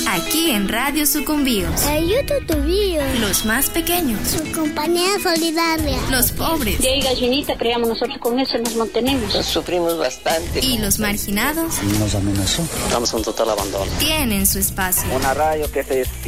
Aquí en Radio Sucumbíos. Ayuda a tu vida. Los más pequeños. Su compañía solidaria. Los pobres. Y ahí gallinita, creamos nosotros con eso nos mantenemos. Sufrimos bastante. Y los marginados. Nos amenazó. Estamos en total abandono. Tienen su espacio. Una radio que se